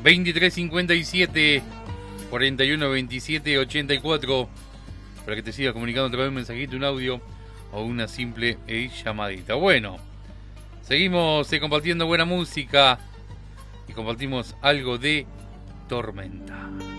2357 41 27 84 para que te sigas comunicando a través de un mensajito, un audio o una simple llamadita. Bueno, seguimos compartiendo buena música y compartimos algo de Tormenta.